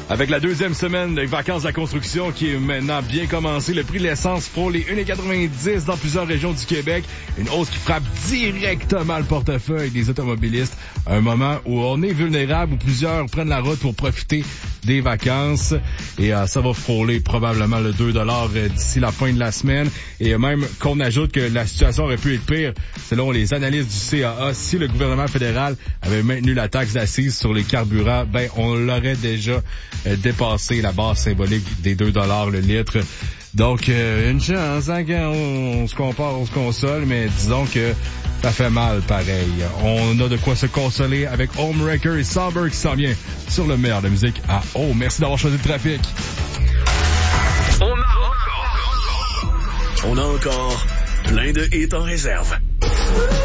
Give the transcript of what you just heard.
Avec la deuxième semaine des vacances de la construction qui est maintenant bien commencée, le prix de l'essence frôle les 1,90 dans plusieurs régions du Québec. Une hausse qui frappe directement le portefeuille des automobilistes. Un moment où on est vulnérable, où plusieurs prennent la route pour profiter des vacances. Et ça va frôler probablement le 2$ d'ici la fin de la semaine. Et même qu'on ajoute que la situation aurait pu être pire, selon les analystes du CAA, si le gouvernement fédéral avait maintenu la taxe d'assises sur les carburants, on l'aurait déjà dépassé la barre symbolique des 2$ le litre. Donc, une chance, hein, quand on se compare, on se console, mais disons que ça fait mal pareil. On a de quoi se consoler avec Homewrecker et Somber qui s'en vient sur le meilleur de la musique à Oh. Merci d'avoir choisi le trafic. On a encore plein de hits en réserve.